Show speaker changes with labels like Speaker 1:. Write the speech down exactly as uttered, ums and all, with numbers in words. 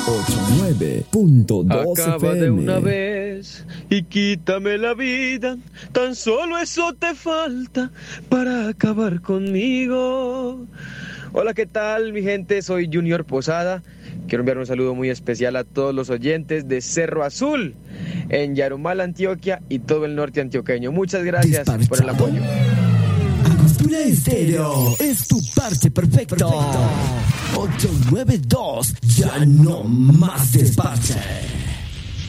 Speaker 1: ochenta y nueve punto dos
Speaker 2: Acaba
Speaker 1: F M.
Speaker 2: de una vez y quítame la vida. Tan solo eso te falta para acabar conmigo. Hola, ¿qué tal, mi gente? Soy Junior Posada. Quiero enviar un saludo muy especial a todos los oyentes de Cerro Azul, en Yarumal, Antioquia, y todo el norte antioqueño. Muchas gracias por el apoyo.
Speaker 1: Angostura Estéreo es tu parche perfecto. perfecto. ochocientos noventa y dos, ya no más desparche.